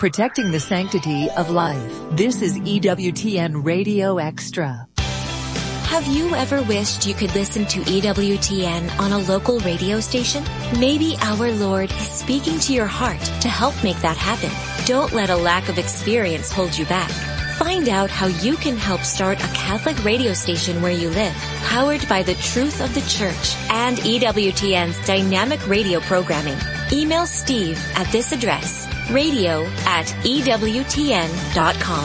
protecting the sanctity of life. This is EWTN Radio Extra. Have you ever wished you could listen to EWTN on a local radio station? Maybe our Lord is speaking to your heart to help make that happen. Don't let a lack of experience hold you back. Find out how you can help start a Catholic radio station where you live, powered by the truth of the Church and EWTN's dynamic radio programming. Email Steve at this address, radio@EWTN.com.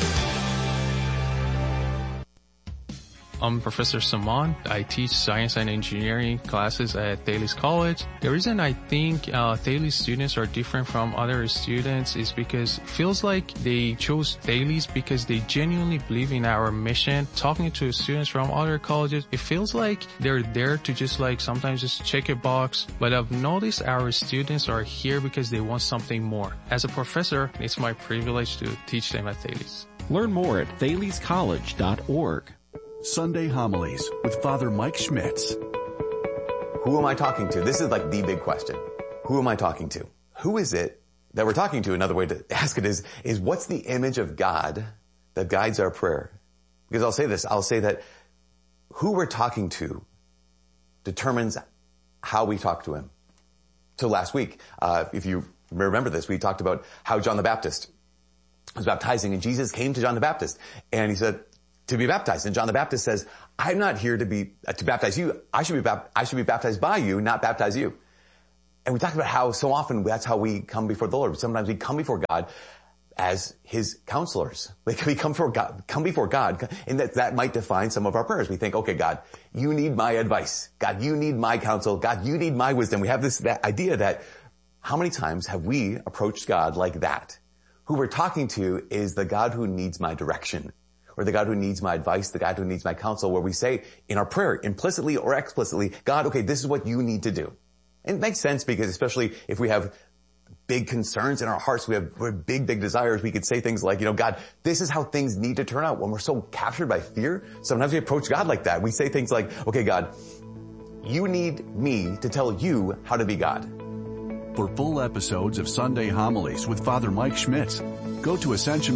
I'm Professor Saman. I teach science and engineering classes at Thales College. The reason I think Thales students are different from other students is because it feels like they chose Thales because they genuinely believe in our mission. Talking to students from other colleges, it feels like they're there to just sometimes just check a box. But I've noticed our students are here because they want something more. As a professor, it's my privilege to teach them at Thales. Learn more at thalescollege.org. Sunday Homilies with Father Mike Schmitz. Who am I talking to? This is the big question. Who am I talking to? Who is it that we're talking to? Another way to ask it is what's the image of God that guides our prayer? Because I'll say this, I'll say that who we're talking to determines how we talk to him. So last week, if you remember this, we talked about how John the Baptist was baptizing, and Jesus came to John the Baptist and he said, to be baptized. And John the Baptist says, I'm not here to baptize you. I should be baptized by you, not baptize you. And we talked about how so often that's how we come before the Lord. Sometimes we come before God as his counselors. We come before God, and that might define some of our prayers. We think, okay, God, you need my advice. God, you need my counsel. God, you need my wisdom. We have that idea that how many times have we approached God like that? Who we're talking to is the God who needs my direction, or the God who needs my advice, the God who needs my counsel, where we say in our prayer, implicitly or explicitly, God, okay, this is what you need to do. And it makes sense because especially if we have big concerns in our hearts, we have big desires, we could say things like, God, this is how things need to turn out. When we're so captured by fear, sometimes we approach God like that. We say things like, okay, God, you need me to tell you how to be God. For full episodes of Sunday Homilies with Father Mike Schmitz, go to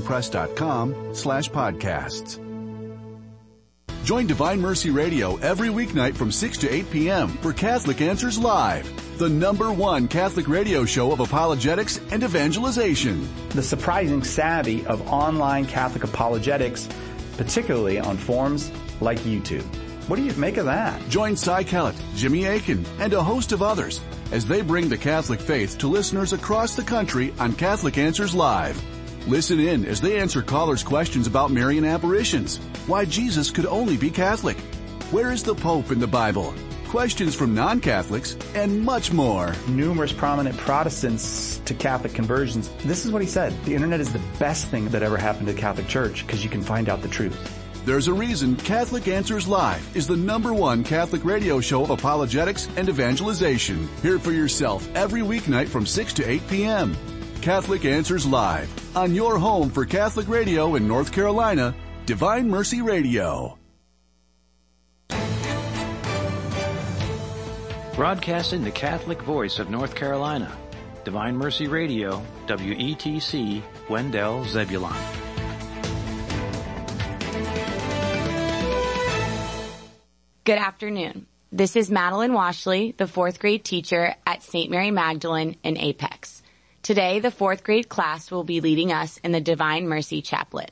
ascensionpress.com/podcasts. Join Divine Mercy Radio every weeknight from 6 to 8 p.m. for Catholic Answers Live, the #1 Catholic radio show of apologetics and evangelization. The surprising savvy of online Catholic apologetics, particularly on forums like YouTube. What do you make of that? Join Cy Kellett, Jimmy Akin, and a host of others as they bring the Catholic faith to listeners across the country on Catholic Answers Live. Listen in as they answer callers' questions about Marian apparitions, why Jesus could only be Catholic, where is the Pope in the Bible, questions from non-Catholics, and much more. Numerous prominent Protestants to Catholic conversions. This is what he said. The internet is the best thing that ever happened to the Catholic Church because you can find out the truth. There's a reason Catholic Answers Live is the #1 Catholic radio show of apologetics and evangelization. Hear it for yourself every weeknight from 6 to 8 p.m. Catholic Answers Live, on your home for Catholic radio in North Carolina, Divine Mercy Radio. Broadcasting the Catholic voice of North Carolina, Divine Mercy Radio, WETC, Wendell, Zebulon. Good afternoon. This is Madeline Washley, the 4th grade teacher at St. Mary Magdalene in Apex. Today, the 4th grade class will be leading us in the Divine Mercy Chaplet.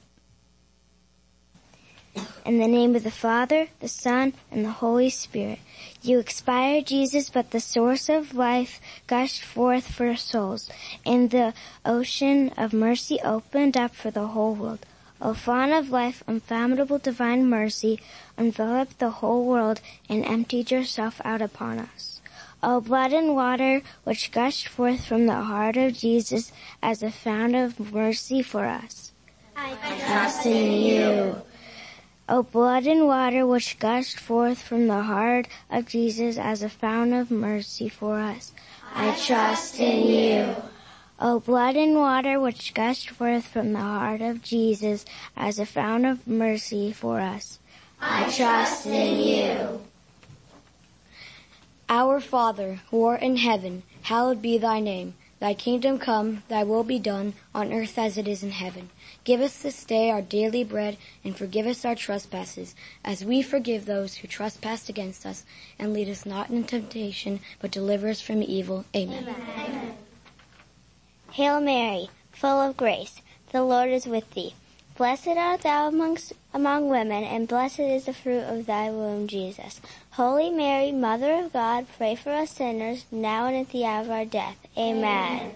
In the name of the Father, the Son, and the Holy Spirit. You expired, Jesus, but the source of life gushed forth for souls, and the ocean of mercy opened up for the whole world. O font of life, unfathomable divine mercy, enveloped the whole world and emptied yourself out upon us. O blood and water, which gushed forth from the heart of Jesus as a fount of mercy for us. I trust in you. O blood and water, which gushed forth from the heart of Jesus as a fount of mercy for us. I trust in you. O blood and water, which gushed forth from the heart of Jesus as a fount of mercy for us. I trust in you. Our Father, who art in heaven, hallowed be thy name. Thy kingdom come, thy will be done, on earth as it is in heaven. Give us this day our daily bread, and forgive us our trespasses, as we forgive those who trespass against us. And lead us not into temptation, but deliver us from evil. Amen. Amen. Hail Mary, full of grace, the Lord is with thee. Blessed art thou among women, and blessed is the fruit of thy womb, Jesus. Holy Mary, Mother of God, pray for us sinners, now and at the hour of our death. Amen.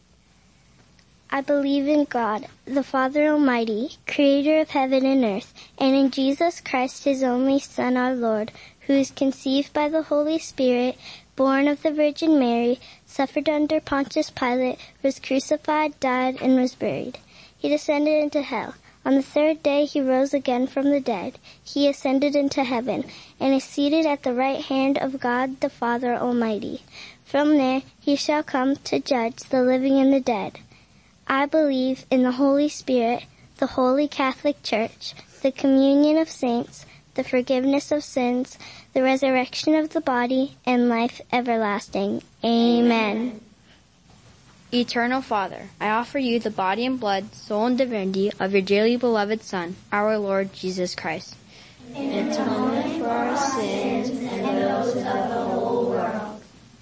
I believe in God, the Father Almighty, creator of heaven and earth, and in Jesus Christ, his only Son, our Lord, who is conceived by the Holy Spirit, born of the Virgin Mary, suffered under Pontius Pilate, was crucified, died, and was buried. He descended into hell. On the third day he rose again from the dead. He ascended into heaven, and is seated at the right hand of God the Father Almighty. From there he shall come to judge the living and the dead. I believe in the Holy Spirit, the Holy Catholic Church, the communion of saints, the forgiveness of sins, the resurrection of the body, and life everlasting. Amen. Eternal Father, I offer you the body and blood, soul and divinity of your dearly beloved Son, our Lord Jesus Christ. In atonement for our sins and those of the whole world.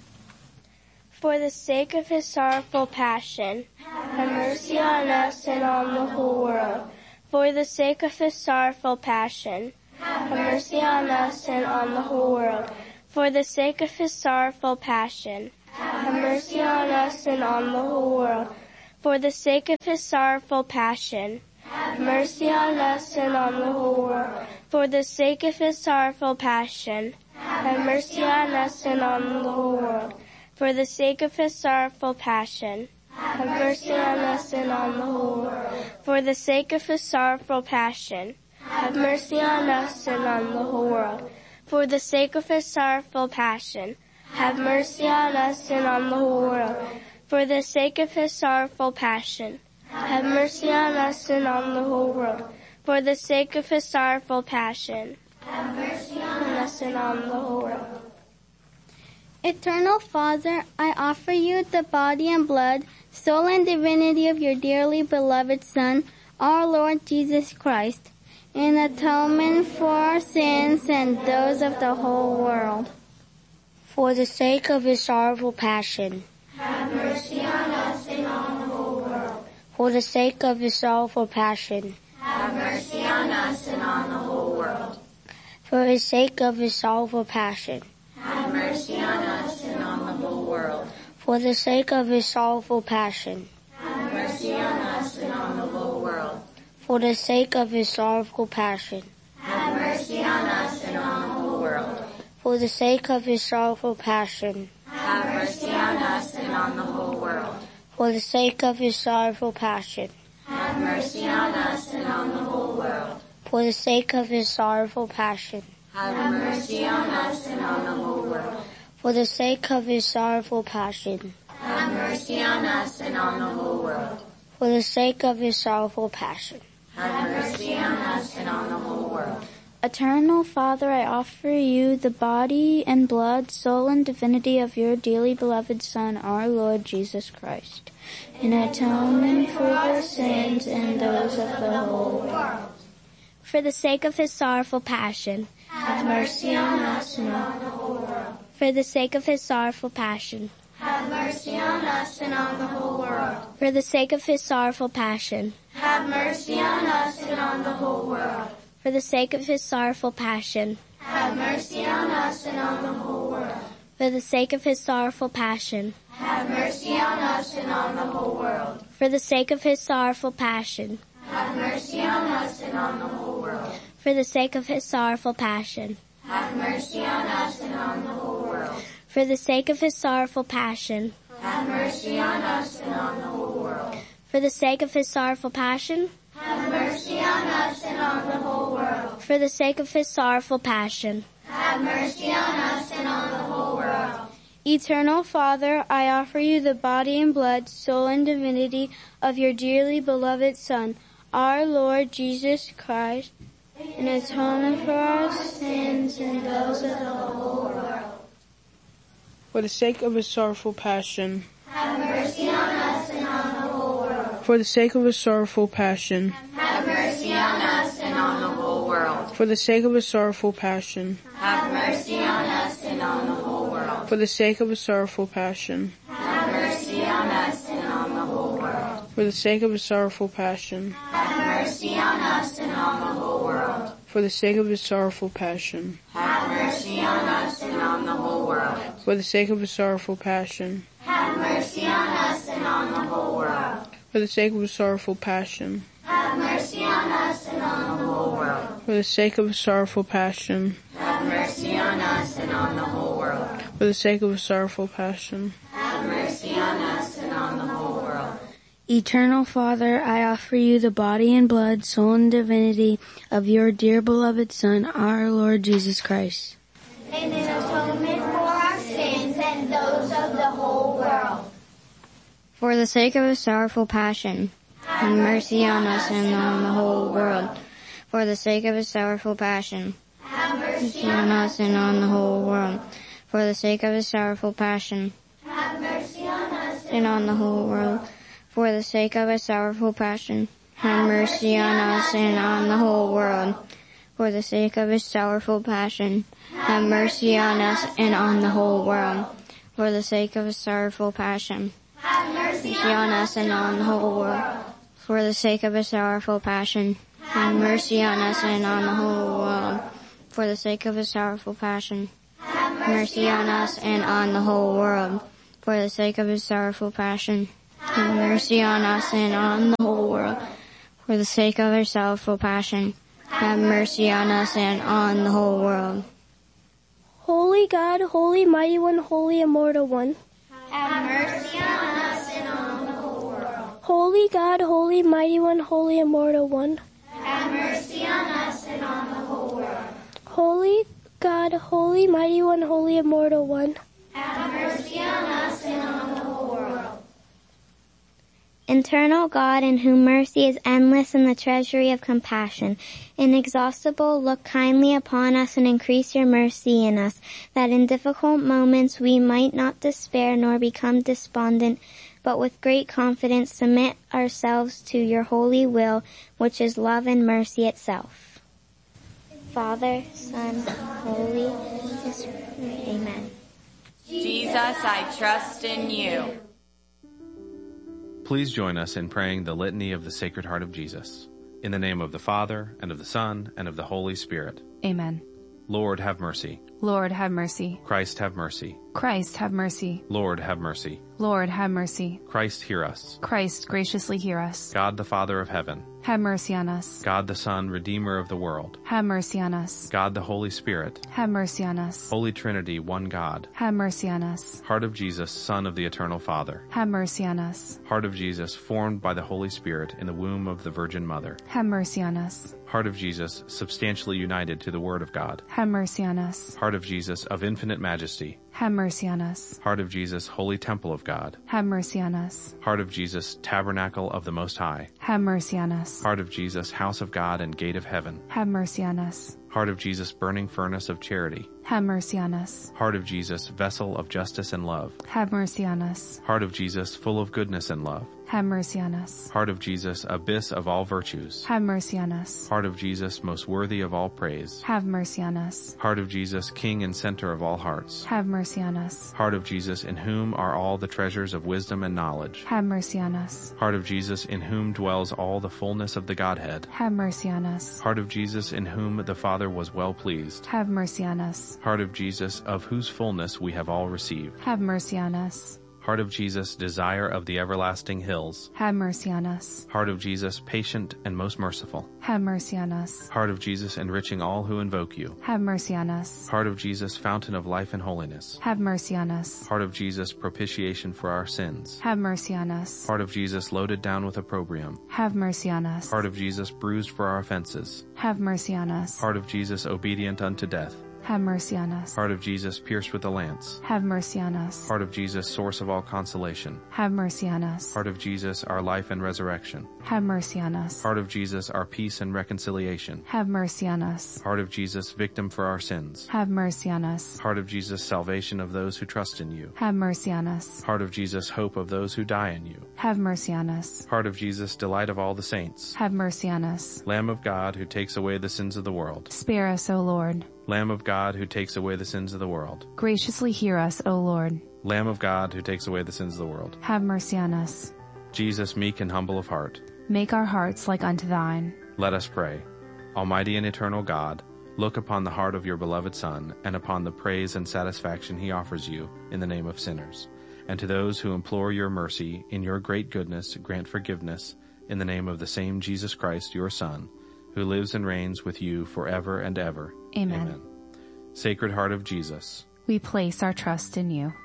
For the sake of his sorrowful passion, have mercy on us and on the whole world. For the sake of his sorrowful passion, have mercy on us and on the whole world. For the sake of his sorrowful passion, have mercy on us and on the whole world. For the sake of his sorrowful passion, have mercy on us and on the whole world. For the sake of his sorrowful passion, have mercy on us and on the whole world. For the sake of his sorrowful passion, have mercy on us and on the whole world. For the sake of his sorrowful passion, have mercy on us and on the whole world. For the sake of his sorrowful passion, have mercy on us and on the whole world. For the sake of his sorrowful passion, have mercy on us and on the whole world. For the sake of his sorrowful passion, have mercy on us and on the whole world. Eternal Father, I offer you the body and blood, soul and divinity of your dearly beloved Son, our Lord Jesus Christ, in atonement for our sins and those of the whole world. For the sake of his sorrowful passion, have mercy on us and on the whole world. For the sake of his sorrowful passion, have mercy on us and on the whole world. For the sake of his sorrowful passion, have mercy on us and on the whole world. For the sake of his sorrowful passion, have mercy on us and on the whole world. For the sake of his sorrowful passion, have mercy on us and on the whole world. For the sake of his sorrowful passion, have mercy on us and on the whole world. For the sake of his sorrowful passion, have mercy on us and on the whole world. For the sake of his sorrowful passion, have mercy on us and on the whole world. For the sake of his sorrowful passion, have mercy on us and on the whole world. For the sake of his sorrowful passion, have mercy on us and on the whole world. Eternal Father, I offer you the body and blood, soul and divinity of your dearly beloved Son, our Lord Jesus Christ, in atonement for our sins and those of the whole world. For the sake of his sorrowful passion, have mercy on us and on the whole world. For the sake of his sorrowful passion, have mercy on us and on the whole world. For the sake of his sorrowful passion, have mercy on us and on the whole world. For the sake of his sorrowful passion, have mercy on us and on the whole world. For the sake of his sorrowful passion, have mercy on us and on the whole world. For the sake of his sorrowful passion, have mercy on us and on the whole world. For the sake of his sorrowful passion, have mercy on us and on the whole world. For the sake of his sorrowful passion, have mercy on us and on the whole world. For the sake of his sorrowful passion, have mercy on us and on the whole world. For the sake of his sorrowful passion, have mercy on us and on the whole world. Eternal Father, I offer you the body and blood, soul and divinity of your dearly beloved Son, our Lord Jesus Christ, in atonement for our sins and those of the whole world. For the sake of his sorrowful passion, have mercy on For the sake of his sorrowful passion. Have mercy on us and on the whole world. For the sake of his sorrowful passion. Have mercy on us and on the whole world. For the sake of his sorrowful passion. Have mercy on us and on the whole world. For the sake of his sorrowful passion. Have mercy on us and on the whole world. For the sake of his sorrowful passion. Have mercy on us and on the whole world. For the sake of his sorrowful passion. Have mercy on us and on the whole world. For the sake of his sorrowful passion. Have mercy on us and on the whole world. For the sake of his sorrowful passion. Have mercy on us and on the whole world. For the sake of his sorrowful passion. Have mercy on us and on the whole world. Eternal Father, I offer you the body and blood, soul and divinity of your dear beloved Son, our Lord Jesus Christ. In atonement for our sins and those of the whole world. For the sake of his sorrowful passion, have mercy on us and on the whole world. For the sake of his sorrowful passion, Have mercy on us and on the whole world. For the sake of his sorrowful passion, Have mercy on us and on the whole world. For the sake of his sorrowful passion, have mercy on us and on the whole world. For the sake of his sorrowful passion, have mercy on us and on the whole world. For the sake of his sorrowful passion, Have mercy on us and on the whole world. For the sake of his sorrowful passion, have mercy on us and on the whole world. For the sake of his sorrowful passion, have mercy on us and on the whole world. For the sake of his sorrowful passion, have mercy on us and on the whole world. For the sake of his sorrowful passion, have mercy on us and on the whole world. Holy God, holy mighty one, holy immortal one. Have mercy on us and on the whole world. Holy God, holy mighty one, holy immortal one. Have mercy on us and on the whole world. Holy God, holy mighty one, holy immortal one. Have mercy on us and on the whole world. Eternal God, in whom mercy is endless and the treasury of compassion, inexhaustible, look kindly upon us and increase your mercy in us, that in difficult moments we might not despair nor become despondent, but with great confidence submit ourselves to your holy will, which is love and mercy itself. Father, Son, Holy Spirit. Amen. Jesus, I trust in you. Please join us in praying the Litany of the Sacred Heart of Jesus. In the name of the Father, and of the Son, and of the Holy Spirit. Amen. Lord, have mercy. Lord, have mercy. Christ, have mercy. Christ, have mercy. Lord, have mercy. Lord, have mercy. Christ, hear us. Christ, graciously hear us. God the Father of heaven, have mercy on us. God the Son, Redeemer of the world, have mercy on us. God the Holy Spirit, have mercy on us. Holy Trinity, one God, have mercy on us. Heart of Jesus, Son of the Eternal Father, have mercy on us. Heart of Jesus, formed by the Holy Spirit in the womb of the Virgin Mother, have mercy on us. Heart of Jesus, substantially united to the Word of God, have mercy on us. Heart of Jesus, of infinite majesty, have mercy on us. Heart of Jesus, holy temple of God, have mercy on us. Heart of Jesus, tabernacle of the Most High, have mercy on us. Heart of Jesus, house of God and gate of heaven, have mercy on us. Heart of Jesus, burning furnace of charity, have mercy on us. Heart of Jesus, vessel of justice and love, have mercy on us. Heart of Jesus, full of goodness and love, have mercy on us. Heart of Jesus, abyss of all virtues, have mercy on us. Heart of Jesus, most worthy of all praise, have mercy on us. Heart of Jesus, King and center of all hearts, have mercy on us. Heart of Jesus, in whom are all the treasures of wisdom and knowledge, have mercy on us. Heart of Jesus, in whom dwells all the fullness of the Godhead, have mercy on us. Heart of Jesus, in whom the Father was well pleased, have mercy on us. Heart of Jesus, of whose fullness we have all received, have mercy on us. Heart of Jesus, desire of the everlasting hills, have mercy on us. Heart of Jesus, patient and most merciful, have mercy on us. Heart of Jesus, enriching all who invoke you, have mercy on us. Heart of Jesus, fountain of life and holiness, have mercy on us. Heart of Jesus, propitiation for our sins, have mercy on us. Heart of Jesus, loaded down with opprobrium, have mercy on us. Heart of Jesus, bruised for our offenses, have mercy on us. Heart of Jesus, obedient unto death, Have mercy on us. Heart of Jesus, pierced with a lance. Have mercy on us. Heart of Jesus, source of all consolation. Have mercy on us. Heart of Jesus, our life and resurrection. Have mercy on us. Heart of Jesus, our peace and reconciliation. Have mercy on us. Heart of Jesus, victim for our sins. Have mercy on us. Heart of Jesus, salvation of those who trust in you. Have mercy on us. Heart of Jesus, hope of those who die in you. Have mercy on us. Heart of Jesus, delight of all the saints. Have mercy on us. Lamb of God, who takes away the sins of the world. Spare us, O Lord. Lamb of God, who takes away the sins of the world. Graciously hear us, O Lord. Lamb of God, who takes away the sins of the world. Have mercy on us. Jesus, meek and humble of heart. Make our hearts like unto thine. Let us pray. Almighty and eternal God, look upon the heart of your beloved Son, and upon the praise and satisfaction he offers you in the name of sinners. And to those who implore your mercy, in your great goodness, grant forgiveness, in the name of the same Jesus Christ, your Son, who lives and reigns with you forever and ever. Amen. Sacred Heart of Jesus, we place our trust in you.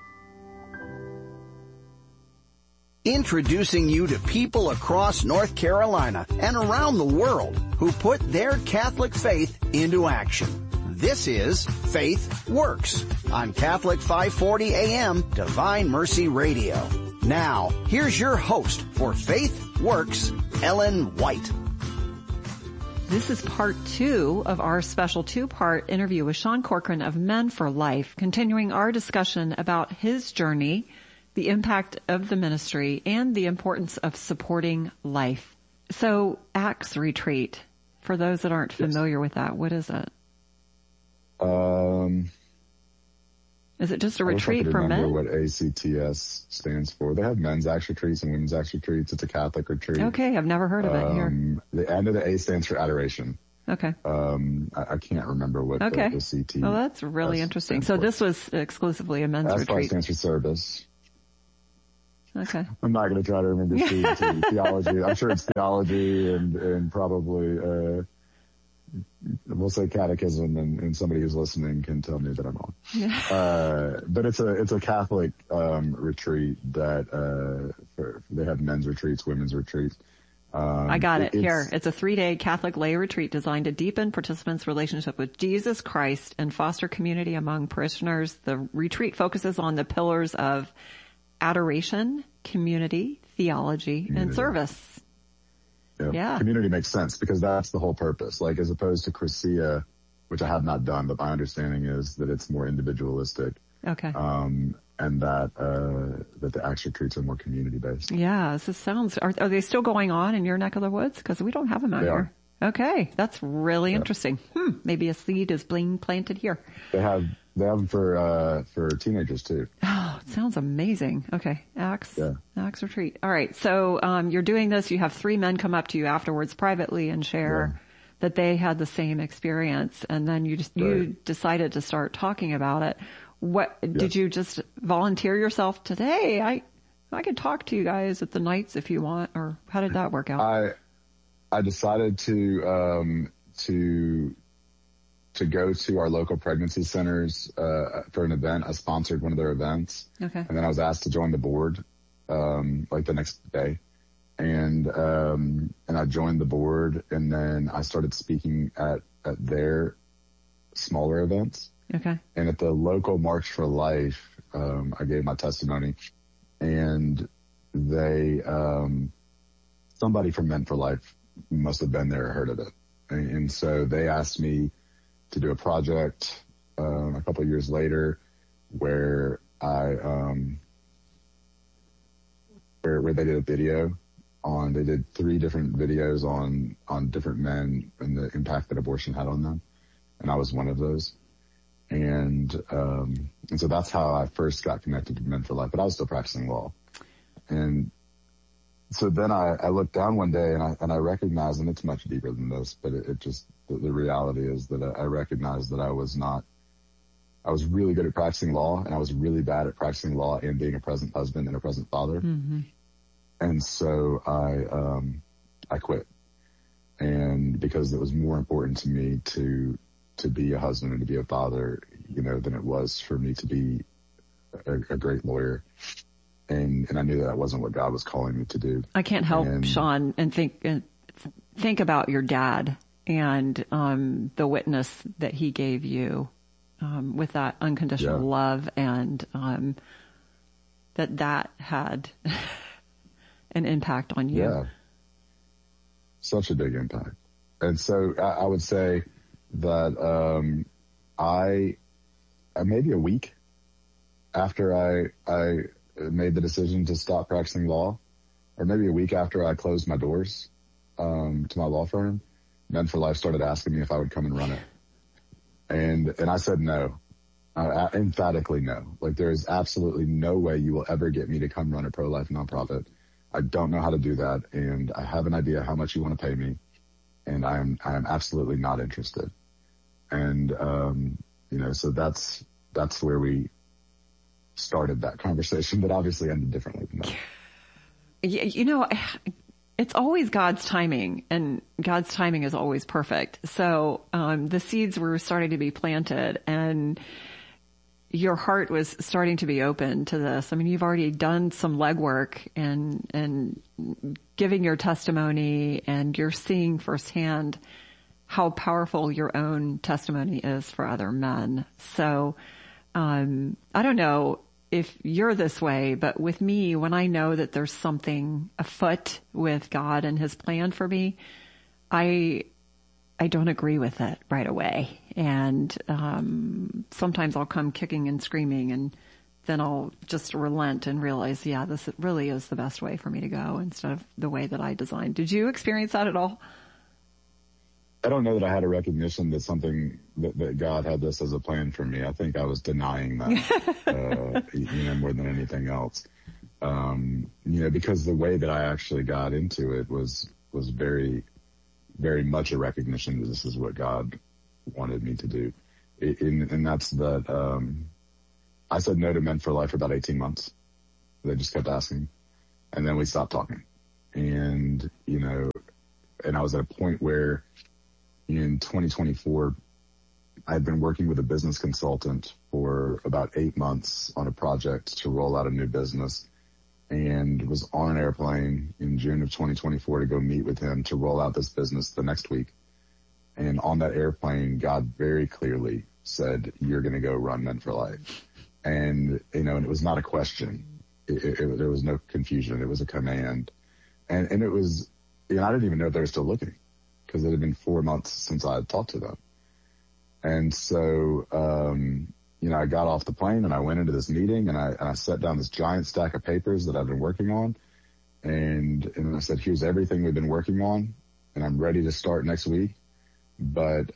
Introducing you to people across North Carolina and around the world who put their Catholic faith into action. This is Faith Works on Catholic 540 AM Divine Mercy Radio. Now, here's your host for Faith Works, Ellen White. This is part 2 of our special 2-part interview with Sean Corcoran of Men for Life, continuing our discussion about his journey, the impact of the ministry, and the importance of supporting life. So, Acts Retreat, for those that aren't familiar with that, what is it? Is it just a retreat for men? I don't remember what ACTS stands for. They have men's Acts retreats and women's Acts retreats. It's a Catholic retreat. Okay, I've never heard of it here. The end of the A stands for adoration. Okay. I can't remember what the CT. Well, that's really interesting. So this was exclusively a men's retreat. S stands for service. Okay. I'm not going to try to remember theology. I'm sure it's theology and probably, we'll say catechism, and somebody who's listening can tell me that I'm wrong. Yeah. But it's a Catholic retreat that they have men's retreats, women's retreats. I got it here. It's a 3-day Catholic lay retreat designed to deepen participants' relationship with Jesus Christ and foster community among parishioners. The retreat focuses on the pillars of adoration, community, theology, and service. Yeah. Community makes sense because that's the whole purpose. Like, as opposed to Crescia, which I have not done, but my understanding is that it's more individualistic. Okay. And that the Acts retreats are more community based. Yeah, this sounds, are they still going on in your neck of the woods? Because we don't have them out here. Okay. That's really interesting. Maybe a seed is being planted here. They have them for teenagers too. Oh, it sounds amazing. Okay. Acts retreat. All right. So, you're doing this. You have 3 men come up to you afterwards privately and share that they had the same experience. And then you decided to start talking about it. Did you just volunteer yourself today? I could talk to you guys at the nights if you want, or how did that work out? I decided to go to our local pregnancy centers, for an event. I sponsored one of their events. Okay. And then I was asked to join the board, like the next day. And I joined the board, and then I started speaking at their smaller events. Okay. And at the local March for Life, I gave my testimony, and they, somebody from Men for Life must have been there or heard of it. And so they asked me to do a project, a couple of years later where where they did a video they did 3 different videos on different men and the impact that abortion had on them. And I was one of those. And so that's how I first got connected to Men for Life, but I was still practicing law. And so then I looked down one day and I recognized, and it's much deeper than this, but it just, the reality is that I recognized that I was really good at practicing law, and I was really bad at practicing law and being a present husband and a present father. Mm-hmm. And so I quit. And because it was more important to me to be a husband and to be a father, than it was for me to be a great lawyer. And I knew that wasn't what God was calling me to do. I can't help, Sean, and think about your dad and the witness that he gave you with that unconditional love, and that had an impact on you. Yeah. Such a big impact. And so I would say that I maybe a week after I made the decision to stop practicing law, or maybe a week after I closed my doors to my law firm, Men for Life started asking me if I would come and run it. And I said no. Emphatically no. Like, there is absolutely no way you will ever get me to come run a pro-life nonprofit. I don't know how to do that, and I have an idea how much you want to pay me, and I am absolutely not interested. And so that's where we started that conversation, but obviously ended differently than that. It's always God's timing, and God's timing is always perfect. So the seeds were starting to be planted, and your heart was starting to be open to this. I mean, you've already done some legwork and giving your testimony, and you're seeing firsthand how powerful your own testimony is for other men. So I don't know if you're this way, but with me, when I know that there's something afoot with God and his plan for me, I don't agree with it right away. And sometimes I'll come kicking and screaming, and then I'll just relent and realize, this really is the best way for me to go instead of the way that I designed. Did you experience that at all? I don't know that I had a recognition that something that God had this as a plan for me. I think I was denying that, more than anything else. Because the way that I actually got into it was very, very much a recognition that this is what God wanted me to do. And that's that, I said no to Men for Life for about 18 months. They just kept asking. And then we stopped talking. And, and I was at a point where in 2024, I had been working with a business consultant for about 8 months on a project to roll out a new business, and was on an airplane in June of 2024 to go meet with him to roll out this business the next week. And on that airplane, God very clearly said, "You're going to go run Men for Life." And, and it was not a question. There was no confusion. It was a command. And it was, I didn't even know if they were still looking, because it had been 4 months since I had talked to them. And so, I got off the plane and I went into this meeting, and I set down this giant stack of papers that I've been working on. And I said, "Here's everything we've been working on, and I'm ready to start next week. But,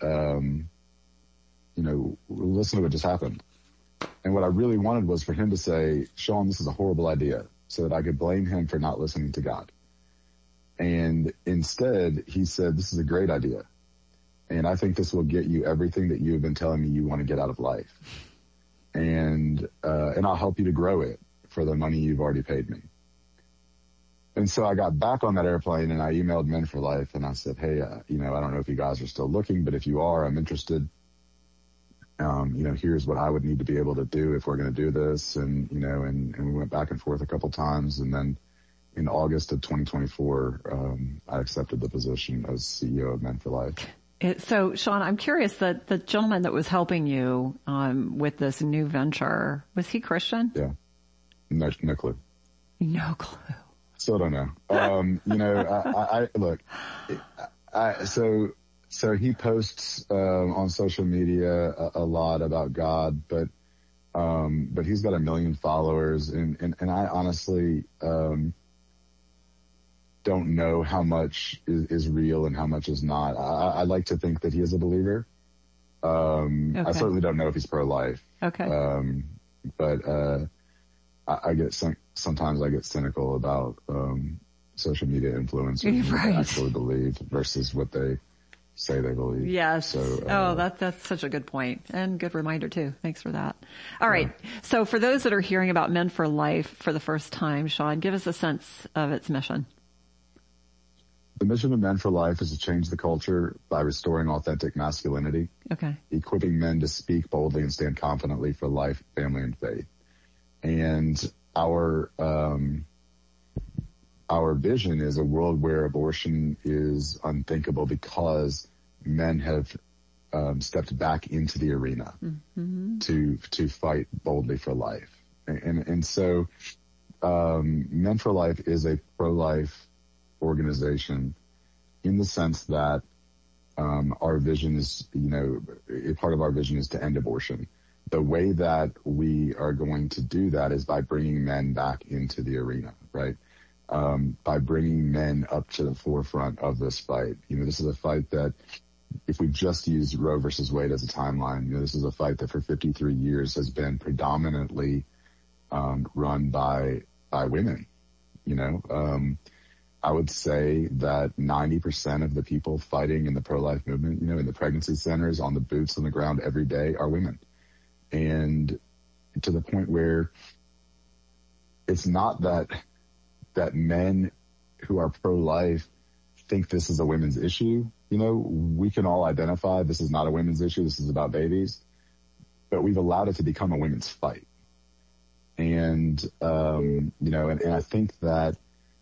listen to what just happened." And what I really wanted was for him to say, "Sean, this is a horrible idea," so that I could blame him for not listening to God. And instead, he said, "This is a great idea. And I think this will get you everything that you have been telling me you want to get out of life. And I'll help you to grow it for the money you've already paid me." And so I got back on that airplane and I emailed Men for Life and I said, "Hey, I don't know if you guys are still looking, but if you are, I'm interested. Here's what I would need to be able to do if we're going to do this." And we went back and forth a couple times. And then in August of 2024, I accepted the position as CEO of Men for Life. So, Sean, I'm curious that the gentleman that was helping you with this new venture, was he Christian? Yeah. No clue. No clue. Still don't know. So he posts on social media a lot about God, but he's got 1 million followers, and I honestly don't know how much is real and how much is not. I like to think that he is a believer. Okay. I certainly don't know if he's pro-life. Okay. But sometimes I get cynical about social media influencers what they actually believe versus what they say they believe. Yes. So, that's such a good point, and good reminder too. Thanks for that. All right. So for those that are hearing about Men for Life for the first time, Sean, give us a sense of its mission. The mission of Men for Life is to change the culture by restoring authentic masculinity. Okay. Equipping men to speak boldly and stand confidently for life, family, and faith. And our vision is a world where abortion is unthinkable because men have stepped back into the arena to fight boldly for life. And so Men for Life is a pro-life organization in the sense that our vision is, part of our vision is to end abortion. The way that we are going to do that is by bringing men back into the arena, right? By bringing men up to the forefront of this fight. This is a fight that, if we just use Roe versus Wade as a timeline, this is a fight that for 53 years has been predominantly run by women. I would say that 90% of the people fighting in the pro-life movement, in the pregnancy centers, on the boots on the ground every day, are women. And to the point where it's not that men who are pro-life think this is a women's issue. We can all identify this is not a women's issue. This is about babies, but we've allowed it to become a women's fight. And, and I think that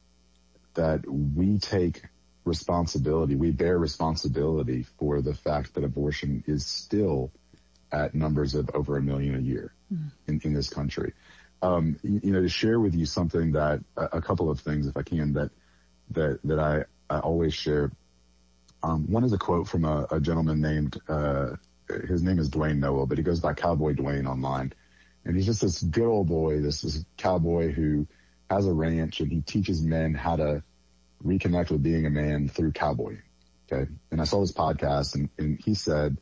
we take responsibility. We bear responsibility for the fact that abortion is still at numbers of over 1 million a year in this country. To share with you something that a couple of things, if I can, that I always share. One is a quote from a gentleman named, his name is Dwayne Noel, but he goes by Cowboy Dwayne online. And he's just this good old boy, this cowboy who has a ranch, and he teaches men how to reconnect with being a man through cowboying. Okay. And I saw this podcast, and he said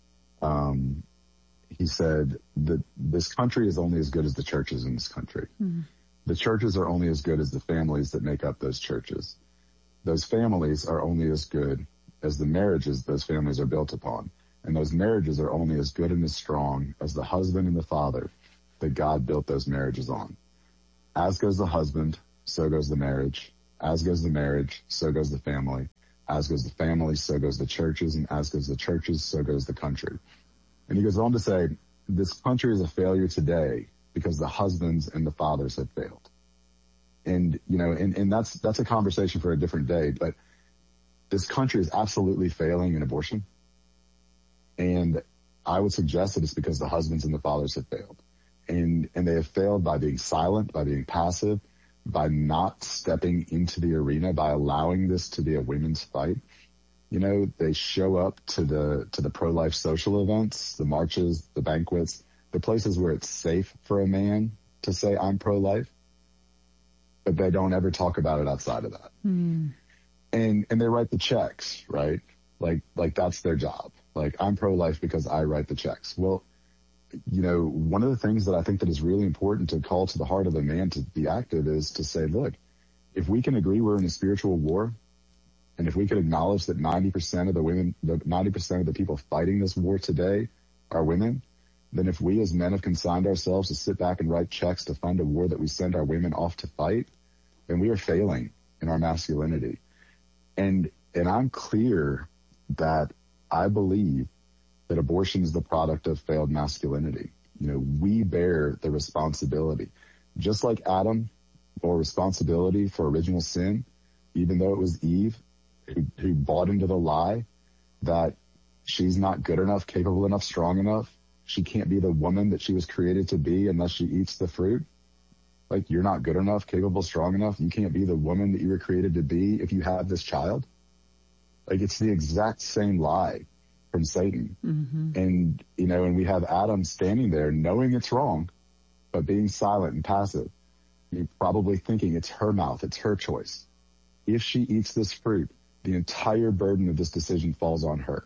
that this country is only as good as the churches in this country. Mm-hmm. The churches are only as good as the families that make up those churches. Those families are only as good as the marriages those families are built upon. And those marriages are only as good and as strong as the husband and the father that God built those marriages on. As goes the husband, so goes the marriage. As goes the marriage, so goes the family. As goes the family, so goes the churches. And as goes the churches, so goes the country. And he goes on to say, this country is a failure today because the husbands and the fathers have failed. And, and that's a conversation for a different day, but this country is absolutely failing in abortion. And I would suggest that it's because the husbands and the fathers have failed. And they have failed by being silent, by being passive, by not stepping into the arena, by allowing this to be a women's fight. They show up to the pro-life social events, the marches, the banquets, the places where it's safe for a man to say, I'm pro-life, but they don't ever talk about it outside of that. Mm. And they write the checks, right? Like that's their job. Like, I'm pro-life because I write the checks. Well, one of the things that I think that is really important to call to the heart of a man to be active is to say, look, if we can agree we're in a spiritual war, and if we can acknowledge that 90% of the women, 90% of the people fighting this war today are women, then if we as men have consigned ourselves to sit back and write checks to fund a war that we send our women off to fight, then we are failing in our masculinity. And I'm clear that I believe that abortion is the product of failed masculinity. We bear the responsibility. Just like Adam bore responsibility for original sin, even though it was Eve who bought into the lie that she's not good enough, capable enough, strong enough. She can't be the woman that she was created to be unless she eats the fruit. Like, you're not good enough, capable, strong enough. You can't be the woman that you were created to be if you have this child. Like, it's the exact same lie from Satan. Mm-hmm. And, and we have Adam standing there knowing it's wrong, but being silent and passive. You're probably thinking it's her mouth, it's her choice. If she eats this fruit, the entire burden of this decision falls on her.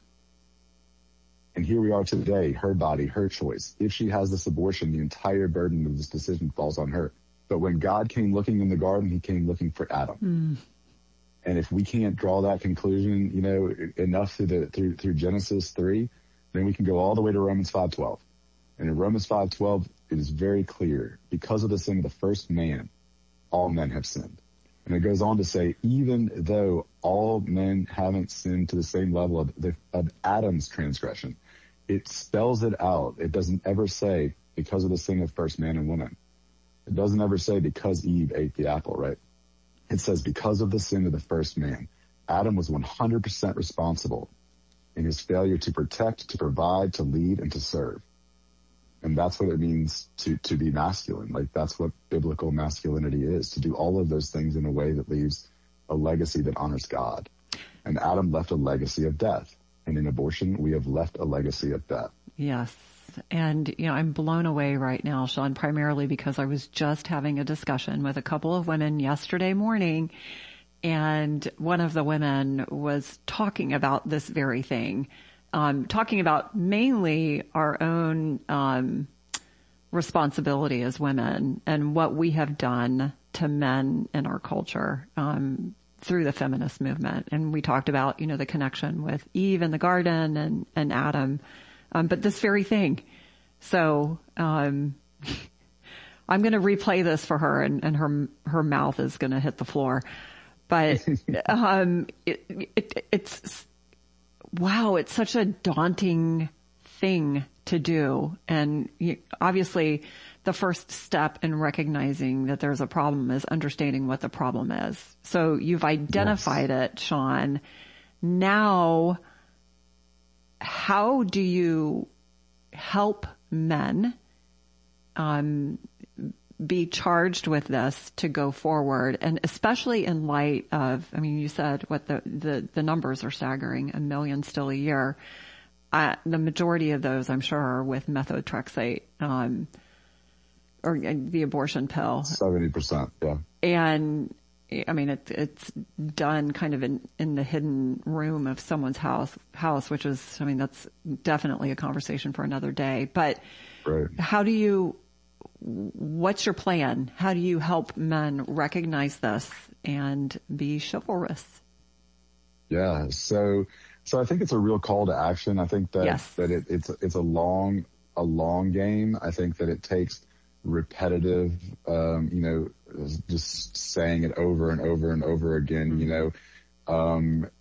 And here we are today, her body, her choice. If she has this abortion, the entire burden of this decision falls on her. But when God came looking in the garden, he came looking for Adam. Mm. And if we can't draw that conclusion, enough through Genesis 3, then we can go all the way to Romans 5:12. And in Romans 5:12, it is very clear, because of the sin of the first man, all men have sinned. And it goes on to say, even though all men haven't sinned to the same level of Adam's transgression, it spells it out. It doesn't ever say because of the sin of first man and woman. It doesn't ever say because Eve ate the apple, right? It says because of the sin of the first man. Adam was 100% responsible in his failure to protect, to provide, to lead, and to serve. And that's what it means to be masculine. Like, that's what biblical masculinity is, to do all of those things in a way that leaves a legacy that honors God. And Adam left a legacy of death. And in abortion, we have left a legacy of death. Yes. And, I'm blown away right now, Sean, primarily because I was just having a discussion with a couple of women yesterday morning, and one of the women was talking about this very thing, talking about mainly our own responsibility as women and what we have done to men in our culture through the feminist movement. And we talked about, the connection with Eve in the garden and Adam. But this very thing. So, I'm going to replay this for her, and her mouth is going to hit the floor. But, it's wow, it's such a daunting thing to do. And obviously the first step in recognizing that there's a problem is understanding what the problem is. So you've identified it, Sean. Now, how do you help men be charged with this to go forward? And especially in light of, you said what the numbers are staggering, 1 million still a year. The majority of those, I'm sure, are with methotrexate, or the abortion pill. 70%, yeah. And it's done kind of in the hidden room of someone's house, which is, that's definitely a conversation for another day. But right. What's your plan? How do you help men recognize this and be chivalrous? Yeah. So I think it's a real call to action. I think that, yes. that it's a long game. I think that it takes repetitive, just saying it over and over and over again,